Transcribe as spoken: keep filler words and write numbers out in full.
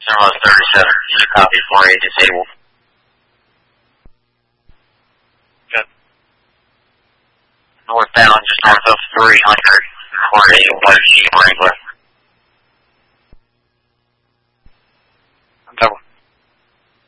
Northwest thirty-seven, you copy four eight disabled. Good. Northbound, just north of three hundred, four eight, one G, Wrangler.